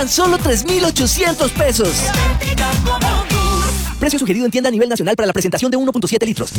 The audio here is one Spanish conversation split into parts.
tan solo 3,800 pesos. Precio sugerido en tienda a nivel nacional para la presentación de 1.7 litros.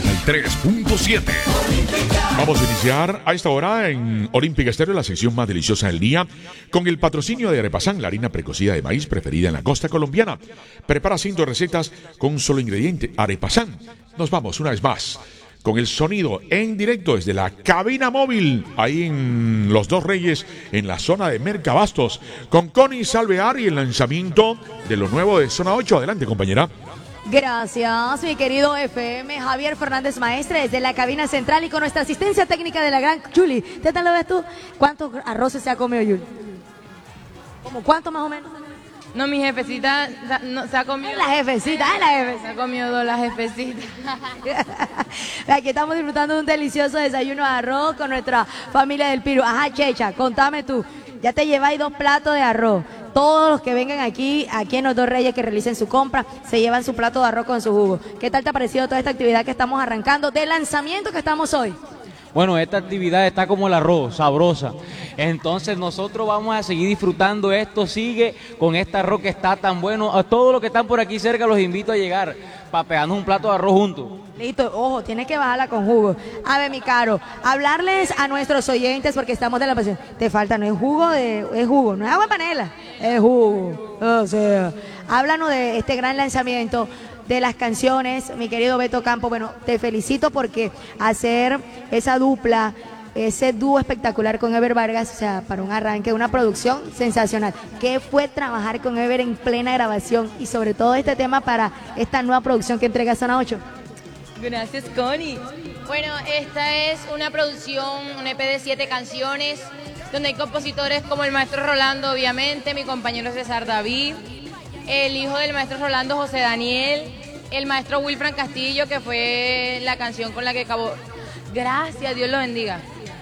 93.7. Vamos a iniciar a esta hora en Olímpica Estéreo, la sección más deliciosa del día, con el patrocinio de Arepasán, la harina precocida de maíz preferida en la costa colombiana. Prepara 5 recetas con un solo ingrediente, Arepasán. Nos vamos una vez más con el sonido en directo desde la cabina móvil, ahí en Los Dos Reyes, en la zona de Mercabastos, con Connie Salvear y el lanzamiento de lo nuevo de Zona 8. Adelante, compañera. Gracias, mi querido FM, Javier Fernández Maestre, desde la cabina central y con nuestra asistencia técnica de la gran Juli. ¿Qué tal lo ves tú? ¿Cuántos arroces se ha comido, Juli? ¿Cómo cuánto más o menos? No, mi jefecita se ha comido. Es la jefecita, es la jefecita. Se ha comido 2 la jefecita. Aquí estamos disfrutando de un delicioso desayuno de arroz con nuestra familia del Piru. Ajá, Checha, contame tú. Ya te lleváis 2 platos de arroz. Todos los que vengan aquí en Los Dos Reyes que realicen su compra, se llevan su plato de arroz con su jugo. ¿Qué tal te ha parecido toda esta actividad que estamos arrancando de lanzamiento que estamos hoy? Bueno, esta actividad está como el arroz, sabrosa. Entonces nosotros vamos a seguir disfrutando esto. Sigue con este arroz que está tan bueno. A todos los que están por aquí cerca los invito a llegar para pegarnos un plato de arroz juntos. Listo, ojo, tienes que bajarla con jugo. A ver, mi caro, hablarles a nuestros oyentes porque estamos de la pasión. Te falta, no es jugo, es jugo, no es agua de panela, es jugo. O sea, háblanos de este gran lanzamiento de las canciones, mi querido Beto Campo. Bueno, te felicito porque hacer esa dupla, ese dúo espectacular con Ever Vargas, o sea, para un arranque, una producción sensacional. ¿Qué fue trabajar con Ever en plena grabación y sobre todo este tema para esta nueva producción que entrega Zona 8? Gracias, Connie. Bueno, esta es una producción, un EP de 7 canciones, donde hay compositores como el maestro Rolando, obviamente, mi compañero César David, el hijo del maestro Rolando, José Daniel, el maestro Wilfran Castillo, que fue la canción con la que acabó. Gracias, Dios lo bendiga.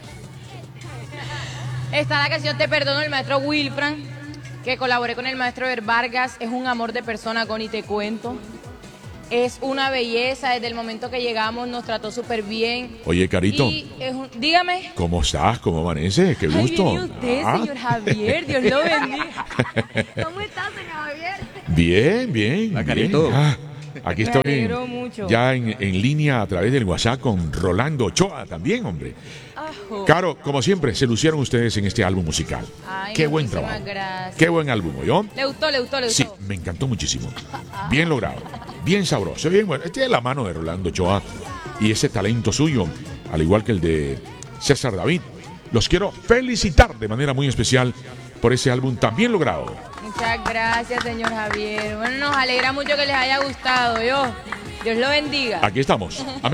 Está la canción Te Perdono, el maestro Wilfran, que colaboré con el maestro Ever Vargas. Es un amor de persona, Connie, te cuento. Es una belleza, desde el momento que llegamos nos trató súper bien. Oye, Carito, dígame. ¿Cómo estás? ¿Cómo amaneces? ¡Qué gusto! Ay, usted, señor Javier, Dios lo bendiga. ¿Cómo estás, señor Javier? Bien, bien. Carito. Aquí Me estoy alegro mucho. ya en línea a través del WhatsApp con Rolando Ochoa también, hombre. Ajo. Caro, como siempre, se lucieron ustedes en este álbum musical. Ay, Qué buen muchísimas trabajo. gracias. Qué buen álbum, ¿yo? ¿Le gustó? Sí, me encantó muchísimo. Bien logrado, bien sabroso, bien bueno. Este es la mano de Rolando Ochoa y ese talento suyo, al igual que el de César David. Los quiero felicitar de manera muy especial por ese álbum tan bien logrado. Muchas gracias, señor Javier. Bueno, nos alegra mucho que les haya gustado, Dios lo bendiga. Aquí estamos. Amén.